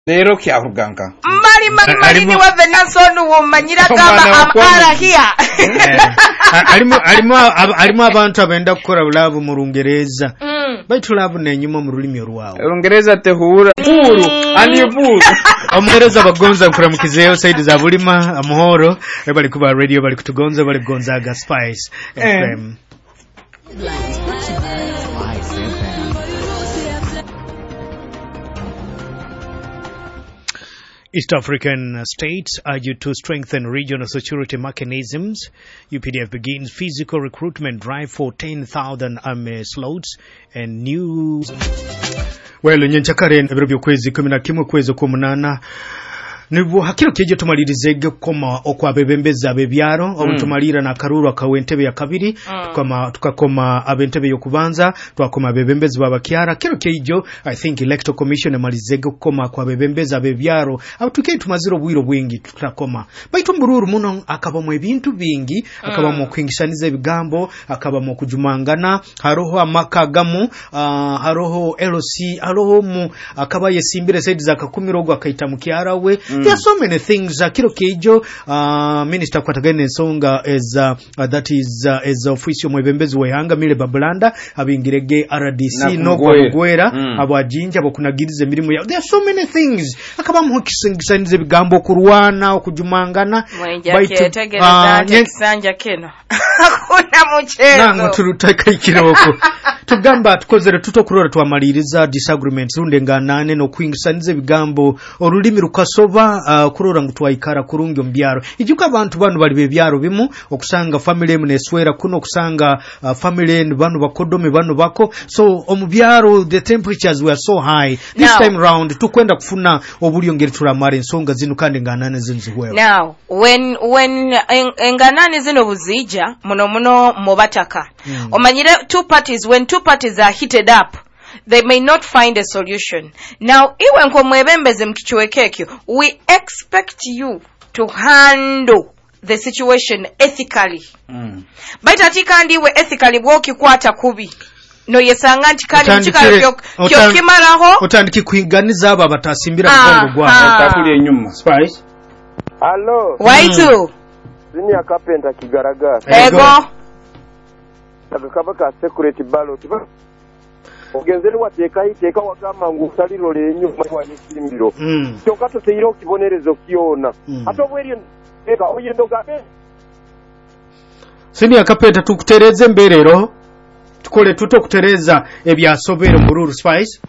Lero kyavuganka. Mali ni wa Venanson wo manyira kama amara here. Alimo abantu abenda kukora bulavu mu Lungereza. Baitu lavu nenyuma mu rulimi rwawo. Lungereza tehura. Puru, ani puru. Omugereza bagonza nkuramukizeyo Saidi za bulima amuhoro bali kuba radio bali kutugonza bali gonzaga Spice FM. East African states urge to strengthen regional security mechanisms. UPDF begins physical recruitment drive for 10,000 army slots and new. Well, nyenchakare ebiro byokwezi 11 kwezi kwa munana nibu hakiro kiye tumalirize koma okwabebembeza abebyaro obutumalira na karuru akawentebe ya kabiri tukakoma abentebe yokubanza twakoma abebembezi babakyara kiro kiyo I think electoral commission emalize koma kwa abebembeza abebyaro abutuke tumaziro bwiro bwingi tutakoma baitu mbururu muno akabamo ebintu bingi akabamo kwingishaniza ebigambo akabamo kujumangana haroho amakagamu haroho LC haroho mu akabaye simbire Saidi za 10 akaita mukyara we. There are so many things. Kiro Kejo, Minister Kwatagene Songa is that is as official mwebembezi wehanga mile babulanda abingirege RDC no gwera abajinja abokunagirize mirimo ya. There are so many things. Akaba muhikisanize bigambo kurwana okujumangana baitu kisanja keno hakuna mchezo nango turutaka ikiroko tugamba tukozere tutokurora twamaliriza disagreements rundenganane no kwingisanize bigambo orulimi rukasoba kurora ngutwaikara kurungi ombyaro ijuka abantu banu bali bebyaro bimu okusanga family emu neswera kuno okusanga family enu banu bakodome banu bako so omubyaro the temperatures were so high this time round tukwenda kufuna obulyongeri tulamare ensonga zinu kandi nganane zinziwewe. Now when enganane zino buzija muno mubataka omanyire when two parties are heated up they may not find a solution. Now, iwe nko mwebembeze mkichwekekyo, we expect you to handle the situation ethically. Baita tikandi we ethically woki kwata kubi. No yesanga ntikandi mchikari kyo kimaraho. Otandiki kuinganiza aba batasimbira mkongo gwa. Otakuli enyuma. Spice. Hello. Waitu. Zini ya kapenta kigaraga. Ego. Takakabaka security ballot. Ogenzeri wateka wagama ngusaliro lenyuma kwa nisimbiro kyokato teiro kibonerezo kiona ato bweri eka oyendo gabe sini akapeta tukutereze mberero tukole tutokutereza ebyasobere mururu Spice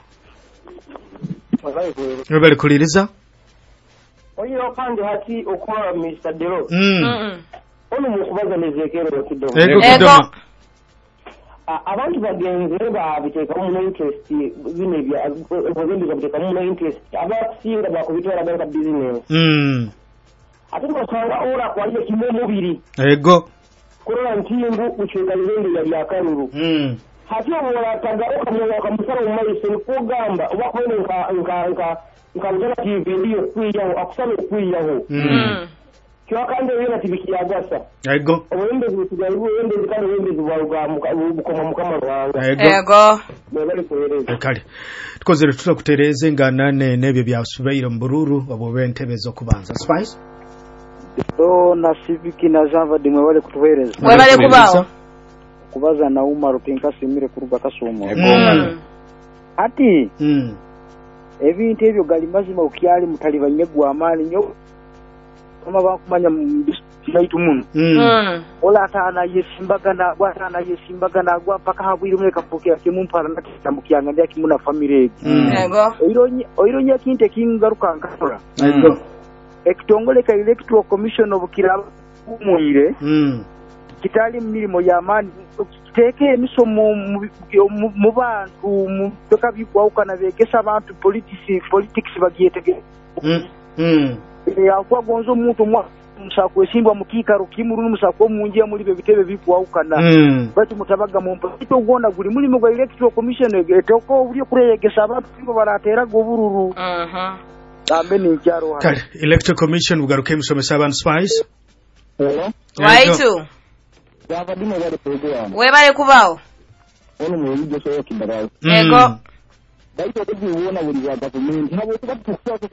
Rebel kuliriza oyiro kandi hati okwa Mr. Dero ono mukubaza nezekero kidogo ego abantu bagenze babiteka mu interest bine bya bobindi babiteka mu interest abasinga bakubitora banka business ati basanga ora kwaliye kimwe mubiri ego kurora ntingu uchenga lende ya karuru hati ora tagaruka mu kamusara mu mayise kugamba wakwene nka TV ndiyo kwiyaho akusana kwiyaho kandi yena tibikiya gasa ego obende butugaribu wende kandi wende zubaruga mukoma mukamarwanga ego bari kohereza kale tukozere tutakutereze nganane nebyo byasubira mbururu abo bentebezo kubanza Spice so na civiki na java dimwe wale kutuhereza wale kubao kubaza na Umar Pinka simire kuruga kasumo ati ebintu ebyo gali mazima ukyali mutalibanye gwa amali nyo kama bakumanya mbitu munu ola atana yesimbagana gwa paka habwiri mweka pokya kimumpara nakitambukyanga ndya kimuna family ego oironya kinte kingaruka nkakora ego ekitongole ka electoral commission obukira umuire kitali mirimo yamani kiteke emisomo mu bantu mu bekabikwa ukana begesa abantu politics bagiyetege ya kwa gonzo muntu musako esimbwa mukikaro kimuru musako munje muri be bitebe bikuwaukana bati mutabaga mu mpito ugona guri muri mu electoral commission etoko uri kureyegesa abantu ngo baratera gobururu tambe ni cyaro ha electoral commission bugaruke musomesa abantu Spice waitu yabadimo bari program we bari kubao ono mu yijo so kibarayo ego baito kubiwona buri wa government habo